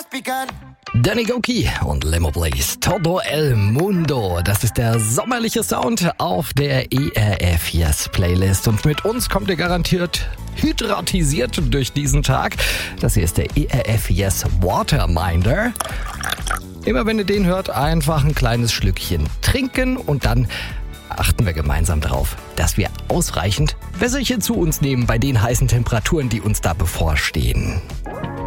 Danny Gokey und Limo Blaze, Todo El Mundo. Das ist der sommerliche Sound auf der ERF Yes Playlist. Und mit uns kommt ihr garantiert hydratisiert durch diesen Tag. Das hier ist der ERF Yes Waterminder. Immer wenn ihr den hört, einfach ein kleines Schlückchen trinken und dann achten wir gemeinsam darauf, dass wir ausreichend Wässerchen zu uns nehmen bei den heißen Temperaturen, die uns da bevorstehen.